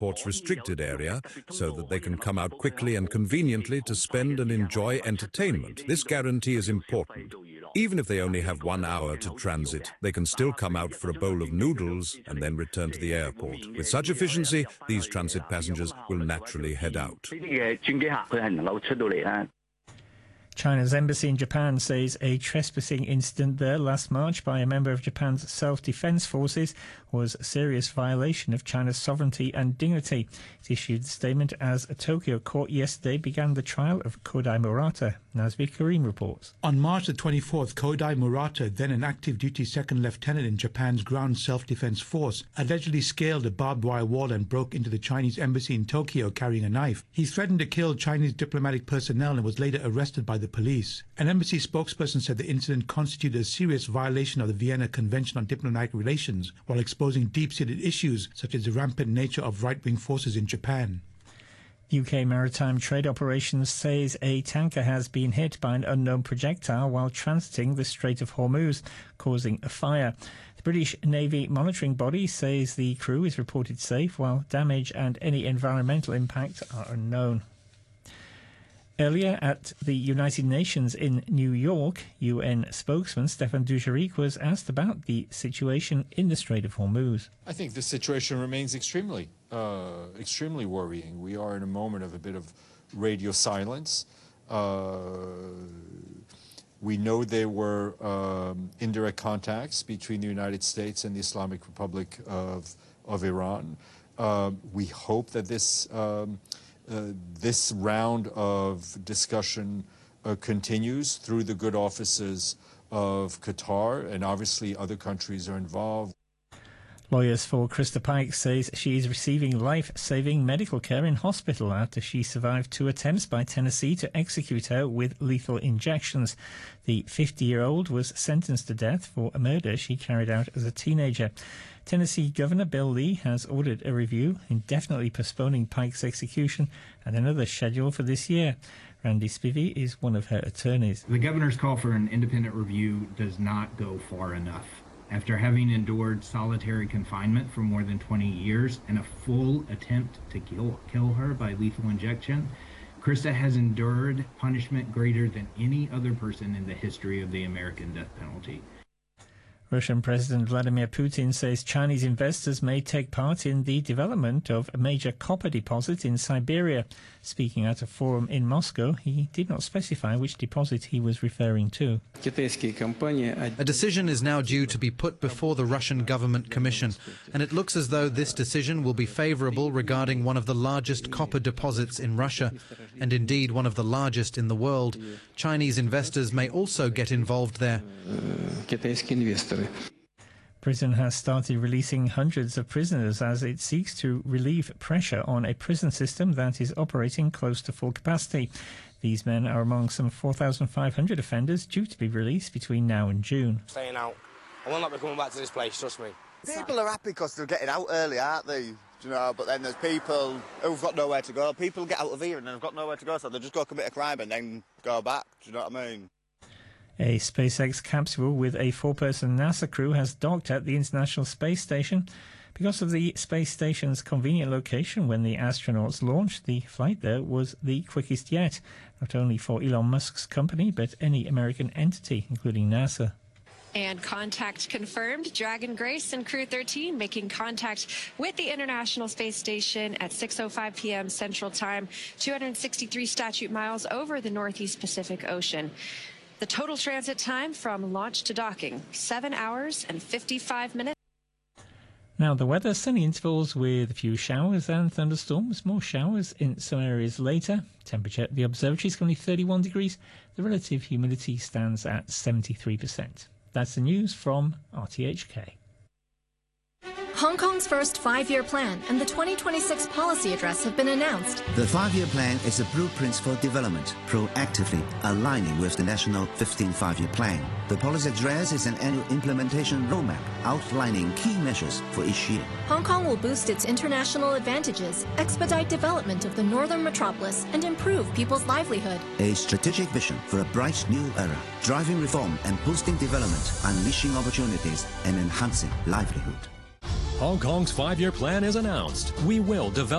airport's restricted area so that they can come out quickly and conveniently to spend and enjoy entertainment. This guarantee is important. Even if they only have 1 hour to transit, they can still come out for a bowl of noodles and then return to the airport. With such efficiency, these transit passengers will naturally head out. China's embassy in Japan says a trespassing incident there last March by a member of Japan's self-defense forces was a serious violation of China's sovereignty and dignity. It issued a statement as a Tokyo court yesterday began the trial of Kodai Murata. Nazmi Karim reports. On March the 24th, Kodai Murata, then an active-duty second lieutenant in Japan's ground self-defense force, allegedly scaled a barbed wire wall and broke into the Chinese embassy in Tokyo carrying a knife. He threatened to kill Chinese diplomatic personnel and was later arrested by the police. An embassy spokesperson said the incident constituted a serious violation of the Vienna Convention on Diplomatic Relations, while exposing deep-seated issues such as the rampant nature of right-wing forces in Japan. UK Maritime Trade Operations says a tanker has been hit by an unknown projectile while transiting the Strait of Hormuz, causing a fire. The British Navy monitoring body says the crew is reported safe, while damage and any environmental impact are unknown. Earlier at the United Nations in New York, UN spokesman Stefan Dujarric was asked about the situation in the Strait of Hormuz. I think the situation remains extremely worrying. We are in a moment of a bit of radio silence. We know there were indirect contacts between the United States and the Islamic Republic of Iran. We hope that this round of discussion continues through the good offices of Qatar, and obviously other countries are involved. Lawyers for Krista Pike says she is receiving life-saving medical care in hospital after she survived 2 attempts by Tennessee to execute her with lethal injections. The 50-year-old was sentenced to death for a murder she carried out as a teenager. Tennessee Governor Bill Lee has ordered a review, indefinitely postponing Pike's execution, and another scheduled for this year. Randy Spivey is one of her attorneys. The governor's call for an independent review does not go far enough. After having endured solitary confinement for more than 20 years and a full attempt to kill her by lethal injection, Krista has endured punishment greater than any other person in the history of the American death penalty. Russian President Vladimir Putin says Chinese investors may take part in the development of a major copper deposit in Siberia. Speaking at a forum in Moscow, he did not specify which deposit he was referring to. A decision is now due to be put before the Russian Government Commission, and it looks as though this decision will be favorable regarding one of the largest copper deposits in Russia, and indeed one of the largest in the world. Chinese investors may also get involved there. Britain has started releasing hundreds of prisoners as it seeks to relieve pressure on a prison system that is operating close to full capacity. These men are among some 4,500 offenders due to be released between now and June. Staying out. I will not be coming back to this place, trust me. People are happy because they're getting out early, aren't they? Do you know, but then there's people who've got nowhere to go. People get out of here and then have got nowhere to go, so they just go commit a crime and then go back. Do you know what I mean? A SpaceX capsule with a 4-person NASA crew has docked at the International Space Station. Because of the space station's convenient location when the astronauts launched, the flight there was the quickest yet, not only for Elon Musk's company, but any American entity, including NASA. And contact confirmed. Dragon Grace and Crew 13 making contact with the International Space Station at 6:05 p.m. Central Time, 263 statute miles over the Northeast Pacific Ocean. The total transit time from launch to docking, 7 hours and 55 minutes. Now the weather, sunny intervals with a few showers and thunderstorms, more showers in some areas later. Temperature at the observatory is currently 31 degrees. The relative humidity stands at 73%. That's the news from RTHK. Hong Kong's first 5-year plan and the 2026 policy address have been announced. The 5-year plan is a blueprint for development, proactively aligning with the national 15th 5-year plan. The policy address is an annual implementation roadmap outlining key measures for each year. Hong Kong will boost its international advantages, expedite development of the northern metropolis, and improve people's livelihood. A strategic vision for a bright new era, driving reform and boosting development, unleashing opportunities and enhancing livelihood. Hong Kong's 5-year plan is announced. We will develop